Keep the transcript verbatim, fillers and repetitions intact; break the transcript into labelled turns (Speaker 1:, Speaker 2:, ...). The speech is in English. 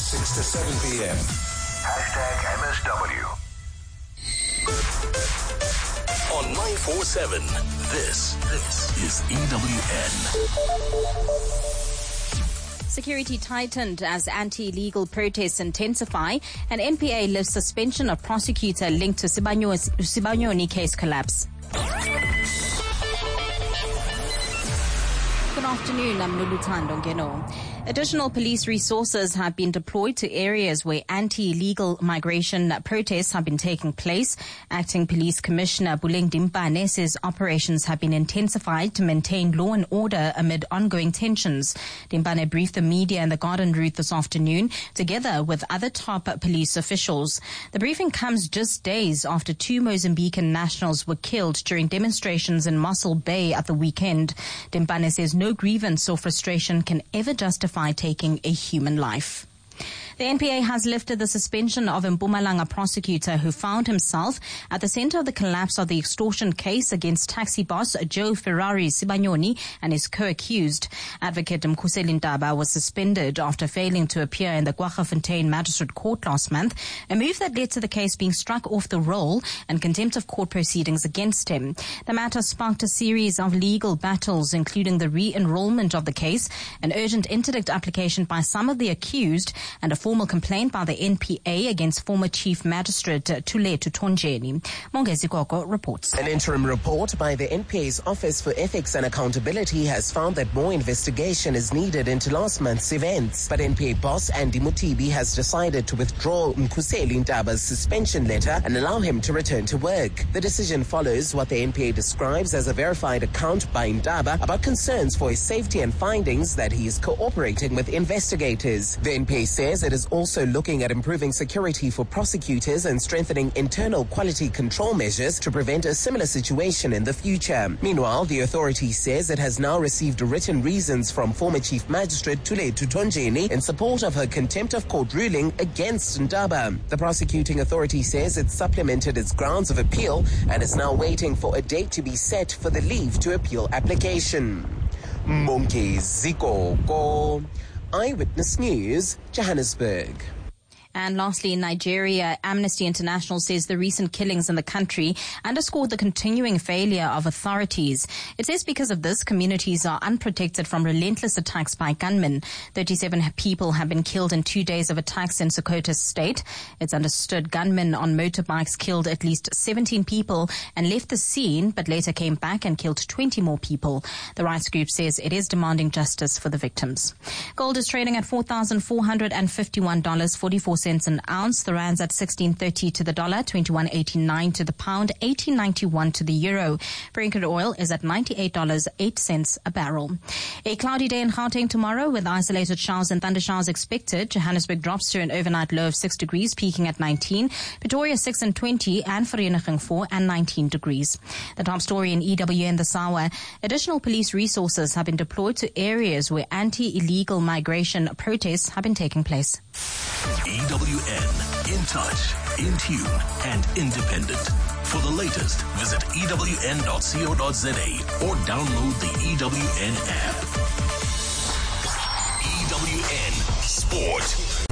Speaker 1: six to seven p.m.
Speaker 2: Hashtag M S W.
Speaker 3: On nine four seven, this, this is E W N.
Speaker 4: Security tightened as anti-illegal protests intensify, and N P A lifts suspension of prosecutor linked to Sibanyoni case collapse. Good afternoon, I'm Luluthando Ngeno. Additional police resources have been deployed to areas where anti-illegal migration protests have been taking place. Acting Police Commissioner Buleng Dimpane says operations have been intensified to maintain law and order amid ongoing tensions. Dimpane briefed the media in the Garden Route this afternoon, together with other top police officials. The briefing comes just days after two Mozambican nationals were killed during demonstrations in Mossel Bay at the weekend. Dimpane says no grievance or frustration can ever justify taking a human life. The N P A has lifted the suspension of a Mpumalanga prosecutor who found himself at the center of the collapse of the extortion case against taxi boss Joe Ferrari Sibanyoni and his co-accused. Advocate Mkhuseli Ntaba was suspended after failing to appear in the Kwaggafontein Magistrate Court last month, a move that led to the case being struck off the roll and contempt of court proceedings against him. The matter sparked a series of legal battles, including the re-enrollment of the case, an urgent interdict application by some of the accused, and a formal complaint by the N P A against former Chief Magistrate Thuletu Tonjeni. Mongezi Koko reports.
Speaker 5: An interim report by the N P A's Office for Ethics and Accountability has found that more investigation is needed into last month's events. But N P A boss Andy Mutibi has decided to withdraw Mkhuseli Ntaba's suspension letter and allow him to return to work. The decision follows what the N P A describes as a verified account by Ntaba about concerns for his safety and findings that he is cooperating with investigators. The N P A says it is also looking at improving security for prosecutors and strengthening internal quality control measures to prevent a similar situation in the future. Meanwhile, the authority says it has now received written reasons from former Chief Magistrate Thuletu Tonjeni in support of her contempt of court ruling against Ntaba. The prosecuting authority says it supplemented its grounds of appeal and is now waiting for a date to be set for the leave to appeal application. Mongezi Koko, Eyewitness News, Johannesburg.
Speaker 4: And lastly, in Nigeria, Amnesty International says the recent killings in the country underscored the continuing failure of authorities. It says because of this, communities are unprotected from relentless attacks by gunmen. thirty-seven people have been killed in two days of attacks in Sokoto State. It's understood gunmen on motorbikes killed at least seventeen people and left the scene, but later came back and killed twenty more people. The rights group says it is demanding justice for the victims. Gold is trading at four thousand four hundred fifty-one dollars and forty-four cents an ounce. The rand's at sixteen thirty to the dollar, twenty-one eighty-nine to the pound, eighteen ninety-one to the euro. Brent oil is at ninety-eight dollars and eight cents a barrel. A cloudy day in Gauteng tomorrow with isolated showers and thunder showers expected. Johannesburg drops to an overnight low of six degrees, peaking at nineteen. Pretoria six and twenty, and Vereeniging four and nineteen degrees. The top story in E W N this hour: additional police resources have been deployed to areas where anti-illegal migration protests have been taking place.
Speaker 3: E W N, in touch, in tune, and independent. For the latest, visit E W N dot co dot za or download the E W N app. E W N Sport.